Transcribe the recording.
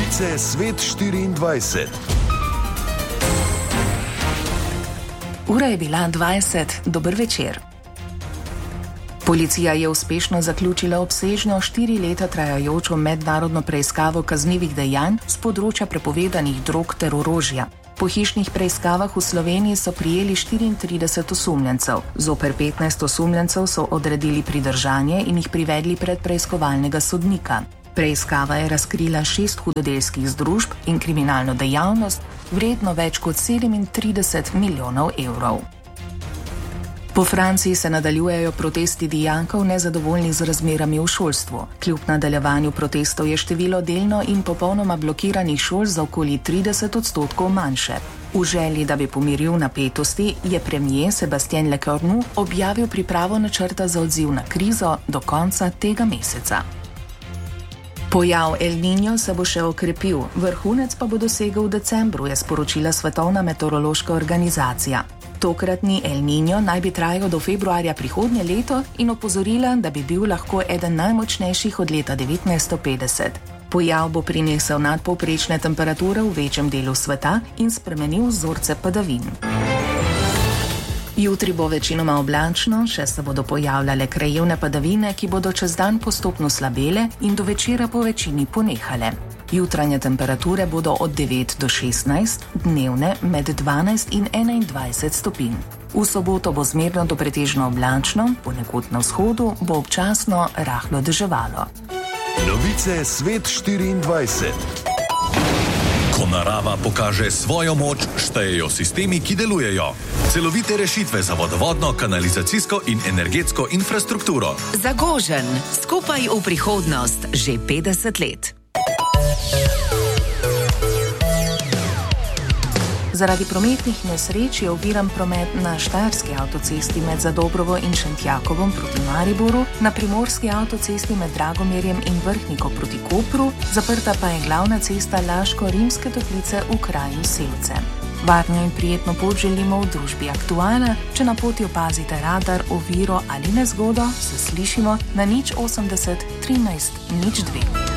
Novice Svet 24. Ura je bila 20. Dober večer. Policija je uspešno zaključila obsežno 4 leta trajajočo mednarodno preiskavo kaznivih dejanj z področja prepovedanih drog ter orožja. Po hišnih preiskavah v Sloveniji so prijeli 34 osumljencev. Zoper 15 osumljencev so odredili pridržanje in jih privedli pred preiskovalnega sodnika. Preiskava je razkrila 6 hudodelskih združb in kriminalno dejavnost, vredno več kot 37 milijonov evrov. Po Franciji se nadaljujejo protesti dijakov nezadovoljnih z razmerami v šolstvu. Kljub nadaljevanju protestov je število delno in popolnoma blokiranih šol za okoli 30% manjše. V želji, da bi pomiril napetosti, je premier Sébastien Lecornu objavil pripravo načrta za odziv na krizo do konca tega meseca. Pojav El Niño se bo še okrepil, vrhunec pa bo dosegel v decembru, je sporočila Svetovna meteorološka organizacija. Tokratni El Niño naj bi trajal do februarja prihodnje leto in opozorila, da bi bil lahko eden najmočnejših od leta 1950. Pojav bo prinesel nadpovprečne temperature v večjem delu sveta in spremenil vzorce padavin. Jutri bo večinoma oblačno, še se bodo pojavljale krajevne padavine, ki bodo čez dan postopno slabele in do večera po večini ponehale. Jutranje temperature bodo od 9 do 16, dnevne med 12 in 21 stopinj. V soboto bo zmerno do pretežno oblačno, ponekod na vzhodu bo občasno rahlo deževalo. Novice Svet 24. Ko narava pokaže svojo moč, štejejo sistemi, ki delujejo. Celovite rešitve za vodovodno, kanalizacijsko in energetsko infrastrukturo. Zagožen, skupaj v prihodnost, že 50 let. Zaradi prometnih nesreč je oviran promet na Štajerski avtocesti med Zadobrovo in Šentjakovom proti Mariboru, na Primorski avtocesti med Dragomerjem in Vrhniko proti Kopru, zaprta pa je glavna cesta Laško-Rimske Toplice v kraju Selce. Varno in prijetno pot želimo v družbi Aktuala. Če na poti opazite radar, oviro ali nezgodo, se slišimo na 080 13 02.